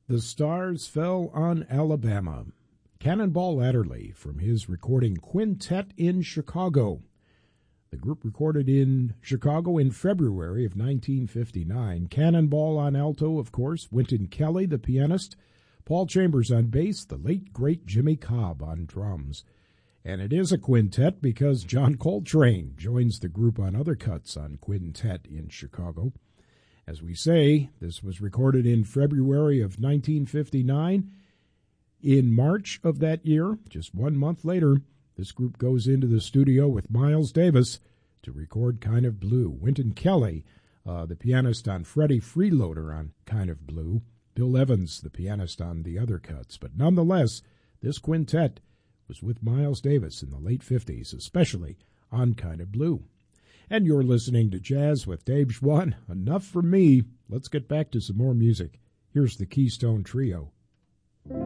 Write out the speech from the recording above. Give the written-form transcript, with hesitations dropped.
The Stars Fell on Alabama. Cannonball Adderley from his recording Quintet in Chicago. The group recorded in Chicago in February of 1959. Cannonball on alto, of course, Wynton Kelly, the pianist, Paul Chambers on bass, the late, great Jimmy Cobb on drums. And it is a quintet because John Coltrane joins the group on other cuts on Quintet in Chicago. As we say, this was recorded in February of 1959. In March of that year, just 1 month later, this group goes into the studio with Miles Davis to record Kind of Blue. Wynton Kelly, the pianist on Freddie Freeloader on Kind of Blue. Bill Evans, the pianist on the other cuts. But nonetheless, this quintet was with Miles Davis in the late 50s, especially on Kind of Blue. And you're listening to Jazz with Dave Schwann. Enough from me. Let's get back to some more music. Here's the Keystone Trio